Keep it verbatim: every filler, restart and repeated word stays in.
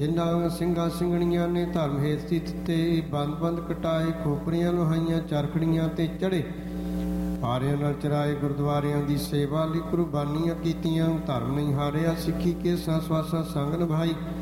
ਜਿਨ੍ਹਾਂ ਸਿੰਘਾਂ ਸਿੰਘਣੀਆਂ ਨੇ ਧਰਮ ਹੇਤ ਸੀ ਦਿੱਤੇ, ਬੰਦ ਬੰਦ ਕਟਾਏ, ਖੋਪਰੀਆਂ ਲੋਹਾਈਆਂ, ਚਰਖੜੀਆਂ ਤੇ ਚੜੇ, ਹਾਰਿਆਂ ਨਾਲ ਚਰਾਏ, ਗੁਰਦੁਆਰਿਆਂ ਦੀ ਸੇਵਾ ਲਈ ਕੁਰਬਾਨੀਆਂ ਕੀਤੀਆਂ, ਧਰਮ ਨਹੀਂ ਹਾਰਿਆ, ਸਿੱਖੀ ਕੇਸਾਂ ਸਵਾਸਾਂ ਸੰਗ ਨਿਭਾਈ,